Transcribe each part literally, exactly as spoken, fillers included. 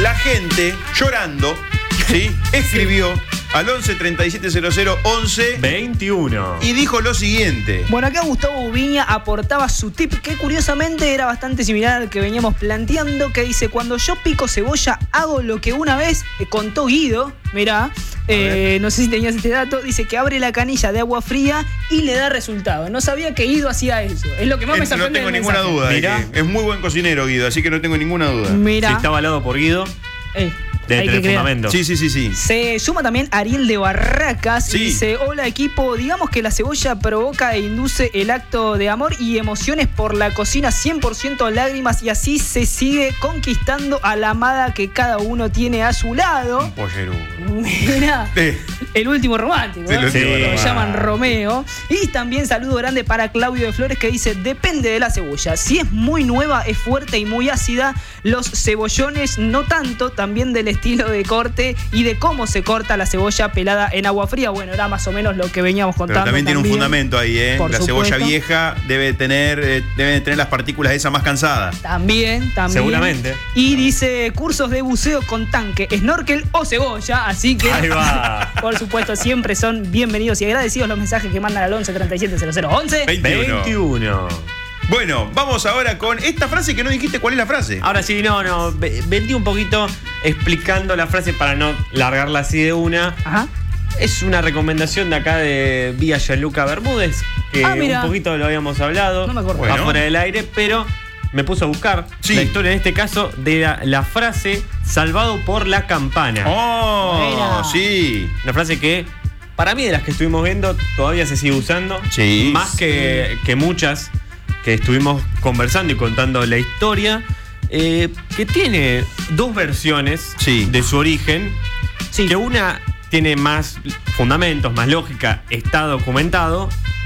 la gente llorando, ¿sí? Escribió al once treinta y siete cero cero once veintiuno y dijo lo siguiente. Bueno, acá Gustavo Ubiña aportaba su tip, que curiosamente era bastante similar al que veníamos planteando, que dice: cuando yo pico cebolla, hago lo que una vez contó Guido. Mirá, eh, no sé si tenías este dato. Dice que abre la canilla de agua fría y le da resultado. No sabía que Guido hacía eso. Es lo que más me sorprende. No tengo del ninguna mensaje. duda. Mirá. Es muy buen cocinero, Guido, así que no tengo ninguna duda. Mirá. Si está avalado por Guido, Eh, debe hay que tener creer. fundamento. Sí, sí, sí, sí. Se suma también Ariel de Barracas Sí. y dice: hola equipo, digamos que la cebolla provoca e induce el acto de amor y emociones por la cocina, cien por ciento lágrimas, y así se sigue conquistando a la amada que cada uno tiene a su lado. Un pollerudo. Mirá, Eh, el último romántico, Sí, el ¿no? último Lo romántico. llaman Romeo. Y también saludo grande para Claudio de Flores, que dice: depende de la cebolla. Si es muy nueva, es fuerte y muy ácida. Los cebollones no tanto, también del estilo de corte y de cómo se corta la cebolla pelada en agua fría. Bueno, era más o menos lo que veníamos contando. Pero también tiene un fundamento ahí, ¿eh? Por La supuesto. cebolla vieja debe tener, eh, debe tener las partículas esas más cansadas. También, también. Seguramente. Y dice: cursos de buceo con tanque, snorkel o cebolla. Así que, Ahí va. por supuesto, siempre son bienvenidos y agradecidos los mensajes que mandan al once treinta y siete cero cero once. veintiuno Bueno, vamos ahora con esta frase que no dijiste cuál es la frase. Ahora sí, no, no. ve- Vendí un poquito explicando la frase para no largarla así de una. Ajá. Es una recomendación de acá de Vía Gianluca Bermúdez, que Ah, mira. un poquito lo habíamos hablado No me acuerdo. Bueno. afuera del aire, pero me puse a buscar Sí. la historia en este caso de la, la frase salvado por la campana. Oh, Mira. sí. Una frase que, para mí, de las que estuvimos viendo, todavía se sigue usando. Sí. Más que, que muchas que estuvimos conversando y contando la historia. eh, que tiene dos versiones Sí. de su origen. Sí. Que una tiene más fundamentos, más lógica, está documentado.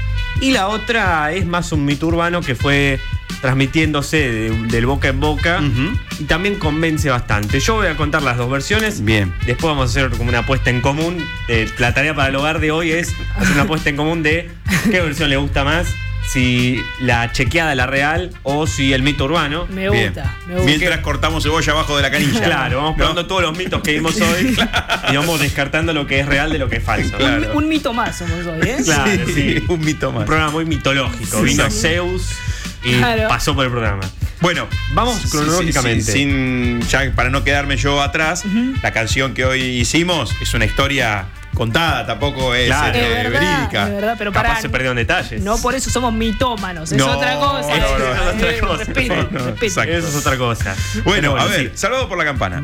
Y la otra es más un mito urbano que fue transmitiéndose de- del boca en boca. Ujú. Y también convence bastante. Yo voy a contar las dos versiones. Bien. Después vamos a hacer como una apuesta en común. Eh, la tarea para el hogar de hoy es hacer una apuesta en común de qué versión le gusta más. Si la chequeada, la real, o si el mito urbano. Me Bien. gusta, me gusta. Mientras cortamos cebolla abajo de la canilla. Claro, vamos ¿No? probando todos los mitos que vimos hoy y vamos descartando lo que es real de lo que es falso. Claro. Un, un mito más somos hoy, ¿eh? Claro, sí. Un mito más. Un programa muy mitológico. Sí, Vino sí. Zeus y Claro. pasó por el programa. Bueno, Vamos sí, cronológicamente. sí, sí, sin, ya para no quedarme yo atrás, la canción que hoy hicimos es una historia contada, tampoco es Claro. eh, Es verdad, verídica. es verdad, pero Capaz pará, se perdieron detalles. no por eso somos mitómanos, es No, otra cosa. no, no, eh, es otra eh, cosa. Respeto, No, no, respeto. exacto. Eso es otra cosa. Bueno, Pero a ver, sí. salvado por la campana.